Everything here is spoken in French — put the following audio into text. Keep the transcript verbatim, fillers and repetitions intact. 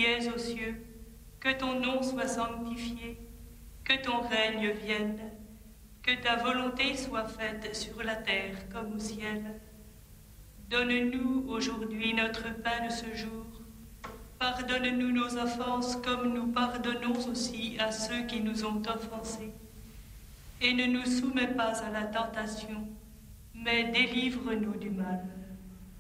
qui es aux cieux, que ton nom soit sanctifié, que ton règne vienne, que ta volonté soit faite sur la terre comme au ciel. Donne-nous aujourd'hui notre pain de ce jour. Pardonne-nous nos offenses comme nous pardonnons aussi à ceux qui nous ont offensés. Et ne nous soumets pas à la tentation, mais délivre-nous du mal.